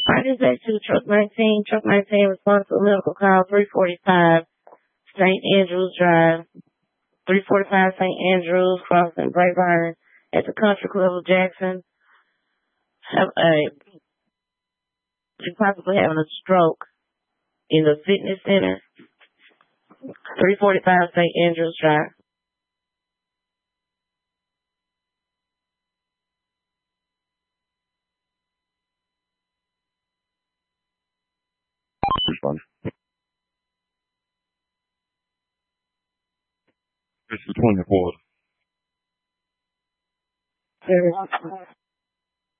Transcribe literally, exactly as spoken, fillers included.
Organization Truck nineteen, Truck nineteen responds to a medical call three forty-five Saint Andrews Drive, three forty-five Saint Andrews crossing Grapevine at the Country Club of Jackson. Have a, you possibly having a stroke in the fitness center, three forty-five Saint Andrews Drive. It's the twenty-fourth.